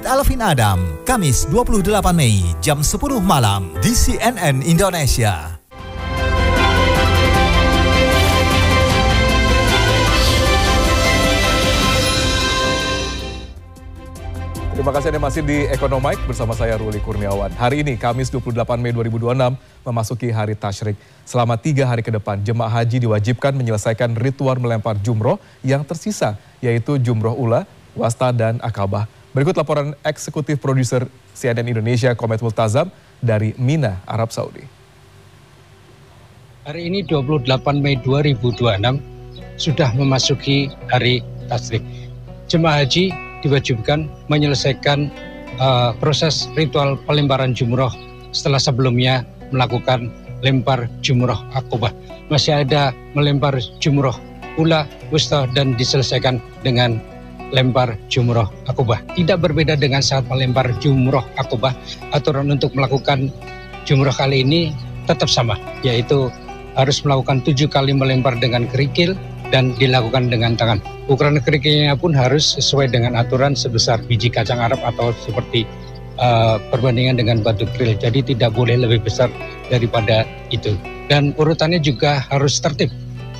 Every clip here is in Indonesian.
Alvin Adam, Kamis 28 Mei jam 10 malam di CNN Indonesia. Terima kasih Anda masih di Ekonomik bersama saya Ruli Kurniawan. Hari ini Kamis 28 Mei 2026 memasuki hari Tasyrik. Selama 3 hari ke depan jemaah haji diwajibkan menyelesaikan ritual melempar jumroh yang tersisa, yaitu jumroh ula, wasta, dan akabah. Berikut laporan eksekutif produser CNN Indonesia Komet Multazam dari Mina, Arab Saudi. Hari ini 28 Mei 2026 sudah memasuki hari Tasyrik. Jemaah haji diwajibkan menyelesaikan proses ritual pelemparan jumroh setelah sebelumnya melakukan lempar jumroh akobah. Masih ada melempar jumroh ula, wusta, dan diselesaikan dengan lempar jumroh akobah. Tidak berbeda dengan saat melempar jumroh akobah, aturan untuk melakukan jumroh kali ini tetap sama, yaitu harus melakukan 7 kali melempar dengan kerikil dan dilakukan dengan tangan. Ukuran kerikilnya pun harus sesuai dengan aturan sebesar biji kacang Arab atau seperti perbandingan dengan batu keril. Jadi tidak boleh lebih besar daripada itu. Dan urutannya juga harus tertib.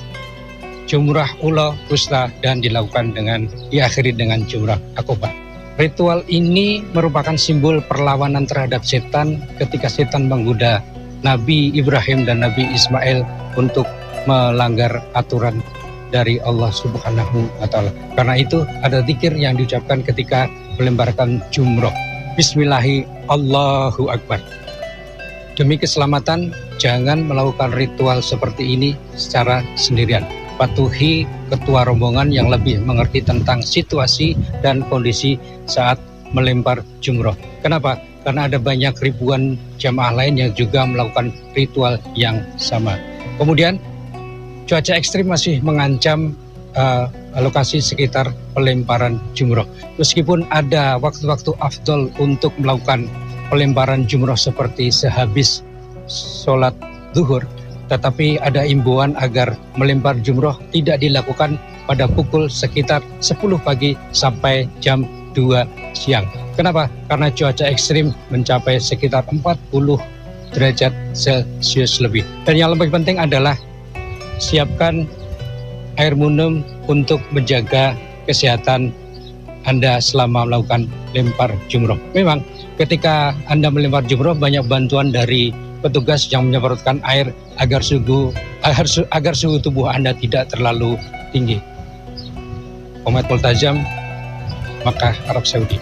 Jumrah ula, wusta, dan diakhiri dengan jumrah akobah. Ritual ini merupakan simbol perlawanan terhadap setan ketika setan menggoda Nabi Ibrahim dan Nabi Ismail untuk melanggar aturan dari Allah Subhanahu wa Ta'ala. Karena itu ada zikir yang diucapkan ketika melemparkan jumroh. Bismillahi Allahu Akbar. Demi keselamatan, jangan melakukan ritual seperti ini secara sendirian. Patuhi ketua rombongan yang lebih mengerti tentang situasi dan kondisi saat melempar jumroh. Kenapa? Karena ada banyak ribuan jamaah lain yang juga melakukan ritual yang sama. Kemudian cuaca ekstrim masih mengancam lokasi sekitar pelemparan jumroh. Meskipun ada waktu-waktu afdol untuk melakukan pelemparan jumroh seperti sehabis sholat zuhur, tetapi ada imbauan agar melempar jumroh tidak dilakukan pada pukul sekitar 10 pagi sampai jam 2 siang. Kenapa? Karena cuaca ekstrim mencapai sekitar 40 derajat Celcius lebih. Dan yang lebih penting adalah siapkan air minum untuk menjaga kesehatan Anda selama melakukan lempar jumroh. Memang ketika Anda melempar jumroh banyak bantuan dari petugas yang menyemprotkan air agar suhu tubuh Anda tidak terlalu tinggi. Komet Multazam, Makkah, Arab Saudi.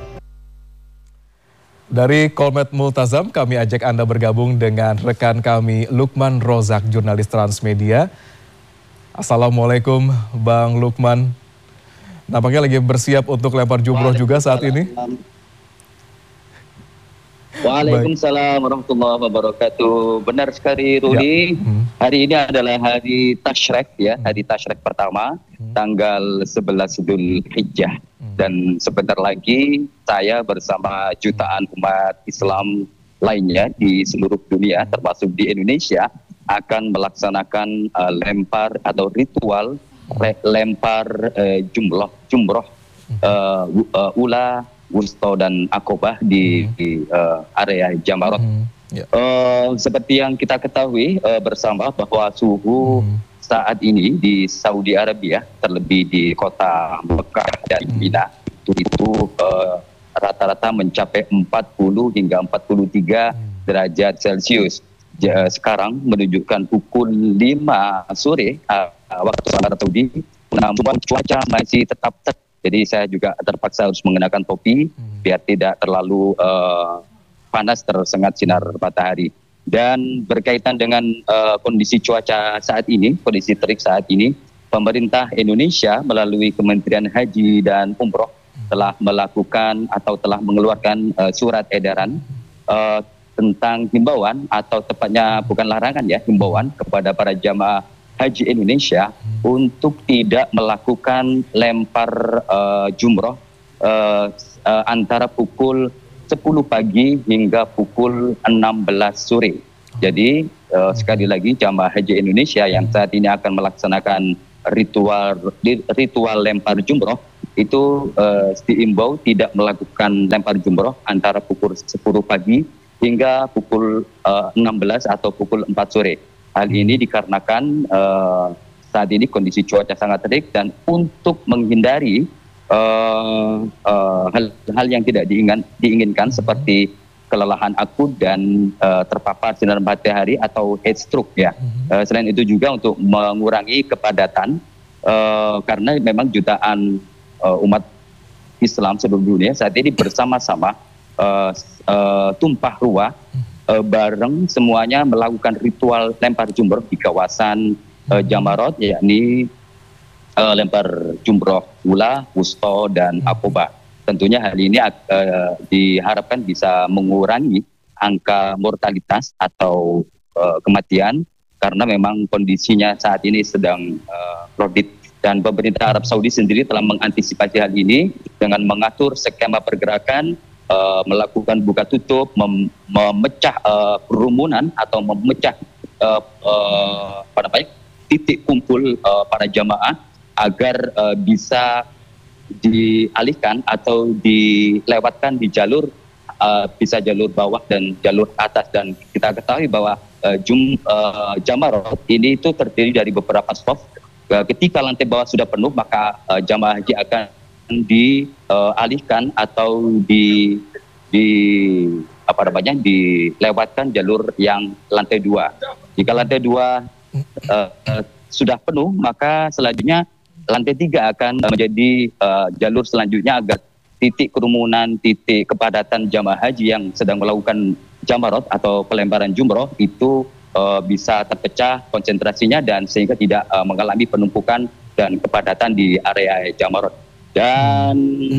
Dari Komet Multazam, kami ajak Anda bergabung dengan rekan kami Lukman Rozak, jurnalis Transmedia. Assalamualaikum Bang Lukman. Nampaknya lagi bersiap untuk lempar jumroh juga saat ini. Waalaikumsalam warahmatullahi wabarakatuh. Benar sekali Ruli. Hari ini adalah hari Tasyrik ya, hari Tasyrik pertama, tanggal 11 Dzulhijjah. Dan sebentar lagi saya bersama jutaan umat Islam lainnya di seluruh dunia termasuk di Indonesia akan melaksanakan lempar atau ritual lempar jumroh ula, wusta, dan akobah di area Jamarat. Seperti yang kita ketahui bersama bahwa suhu saat ini di Saudi Arabia, terlebih di kota Mekah dan Mina, itu rata-rata mencapai 40 hingga 43 derajat Celcius. Sekarang menunjukkan pukul 5 sore waktu Arab Saudi, namun cuaca masih tetap jadi saya juga terpaksa harus mengenakan topi biar tidak terlalu panas tersengat sinar matahari. Dan berkaitan dengan kondisi cuaca saat ini, kondisi terik saat ini, pemerintah Indonesia melalui Kementerian Haji dan Umroh telah melakukan atau telah mengeluarkan surat edaran tentang himbauan atau tepatnya bukan larangan ya, himbauan kepada para jamaah haji Indonesia untuk tidak melakukan lempar jumroh antara pukul 10 pagi hingga pukul 16 sore. Jadi sekali lagi jamaah haji Indonesia yang saat ini akan melaksanakan ritual lempar jumroh itu diimbau tidak melakukan lempar jumroh antara pukul 10 pagi hingga pukul 16 atau pukul 4 sore. Hal ini dikarenakan saat ini kondisi cuaca sangat terik, dan untuk menghindari hal-hal yang tidak diinginkan seperti kelelahan akut dan terpapar sinar matahari atau heat stroke ya. Selain itu juga untuk mengurangi kepadatan karena memang jutaan umat Islam seluruh dunia saat ini bersama-sama tumpah ruah bareng semuanya melakukan ritual lempar jumroh di kawasan Jamarot, yakni lempar jumroh ula, wusto, dan aqobah. Tentunya hal ini diharapkan bisa mengurangi angka mortalitas atau kematian, karena memang kondisinya saat ini sedang krodit. Dan pemerintah Arab Saudi sendiri telah mengantisipasi hal ini dengan mengatur skema pergerakan, melakukan buka tutup, memecah kerumunan atau memecah titik kumpul para jamaah agar bisa dialihkan atau dilewatkan di jalur bisa jalur bawah dan jalur atas. Dan kita ketahui bahwa Jamarot ini itu terdiri dari beberapa stop. Ketika lantai bawah sudah penuh, maka jamaah haji akan dialihkan atau dilewatkan jalur yang lantai 2. Jika lantai 2 sudah penuh, maka selanjutnya lantai 3 akan menjadi jalur selanjutnya agar titik kerumunan, titik kepadatan jamaah haji yang sedang melakukan Jamarot atau pelemparan jumroh itu bisa terpecah konsentrasinya, dan sehingga tidak mengalami penumpukan dan kepadatan di area Jamarot. Dan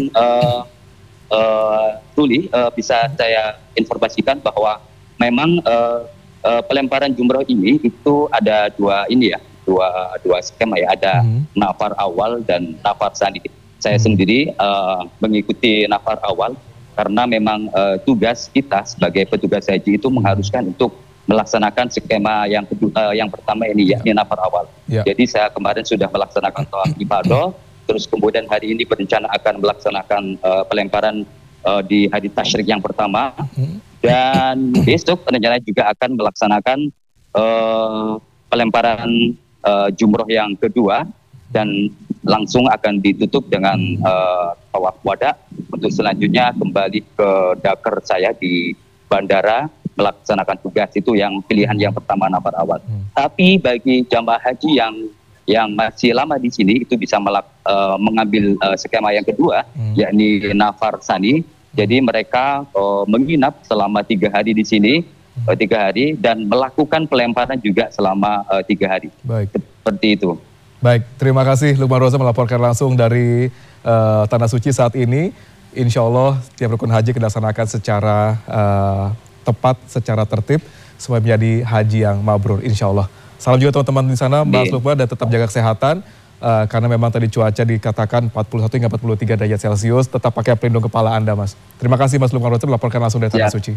Ruli, bisa saya informasikan bahwa memang pelemparan jumroh ini itu ada dua skema ya, ada nafar awal dan nafar sani. Saya sendiri mengikuti nafar awal karena memang tugas kita sebagai petugas haji itu mengharuskan untuk melaksanakan skema yang pertama ini, yakni nafar awal. Jadi saya kemarin sudah melaksanakan tawaf ifadah, terus kemudian hari ini berencana akan melaksanakan pelemparan di hari tasyrik yang pertama, dan besok rencananya juga akan melaksanakan pelemparan jumroh yang kedua, dan langsung akan ditutup dengan tawaf wada untuk selanjutnya kembali ke dakar saya di bandara melaksanakan tugas itu yang pilihan yang pertama nafar awal. Tapi bagi jamaah haji yang masih lama di sini itu bisa mengambil skema yang kedua, yakni nafar sani. Jadi mereka menginap selama 3 hari di sini, 3 hari, dan melakukan pelemparan juga selama 3 hari. Baik. Seperti itu. Baik, terima kasih Lukman Roza melaporkan langsung dari Tanah Suci saat ini. Insya Allah tiap rukun haji dilaksanakan secara tepat, secara tertib, supaya menjadi haji yang mabrur, insya Allah. Salam juga teman-teman di sana, Mas Lukman, dan tetap jaga kesehatan, karena memang tadi cuaca dikatakan 41 hingga 43 derajat Celcius, tetap pakai pelindung kepala Anda, Mas. Terima kasih Mas Lukman Roza melaporkan langsung dari Tanah Suci.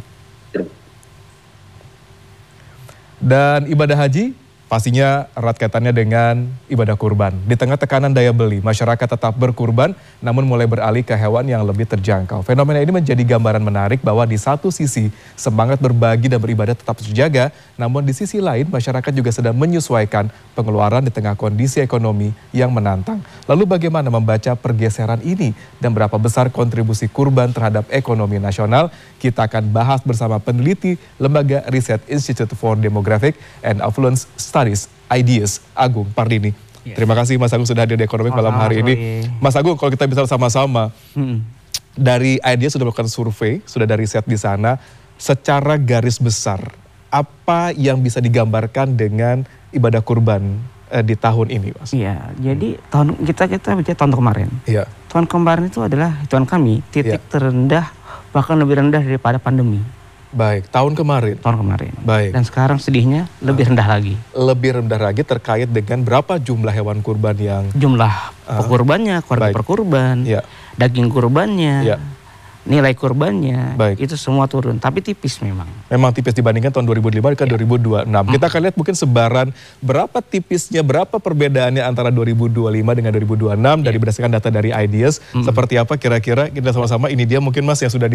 Dan ibadah haji pastinya erat kaitannya dengan ibadah kurban. Di tengah tekanan daya beli, masyarakat tetap berkurban, namun mulai beralih ke hewan yang lebih terjangkau. Fenomena ini menjadi gambaran menarik bahwa di satu sisi semangat berbagi dan beribadah tetap terjaga, namun di sisi lain masyarakat juga sedang menyesuaikan pengeluaran di tengah kondisi ekonomi yang menantang. Lalu bagaimana membaca pergeseran ini dan berapa besar kontribusi kurban terhadap ekonomi nasional? Kita akan bahas bersama peneliti Lembaga Riset Institute for Demographic and Affluence Studies, IDS, Agung Pardini. Terima kasih Mas Agung sudah hadir di Ekonomi malam hari ini. Mas Agung, kalau kita bisa sama-sama, dari IDS sudah melakukan survei, sudah ada riset di sana, secara garis besar, apa yang bisa digambarkan dengan ibadah kurban di tahun ini, Mas? Iya, jadi kita bicara tahun kemarin. Iya. Tahun kemarin itu adalah hitungan kami titik terendah, bahkan lebih rendah daripada pandemi. Baik, tahun kemarin. Tahun kemarin. Baik. Dan sekarang sedihnya lebih rendah lagi. Lebih rendah lagi terkait dengan berapa jumlah hewan kurban yang... Jumlah kurbannya, keluarga per kurban, daging kurbannya, nilai kurbannya itu semua turun, tapi tipis memang. Memang tipis dibandingkan tahun 2005 ke 2026. Kita akan lihat mungkin sebaran berapa tipisnya, berapa perbedaannya antara 2025 dengan 2026 dari berdasarkan data dari IDS. Seperti apa kira-kira, kita sama-sama, ini dia mungkin Mas yang sudah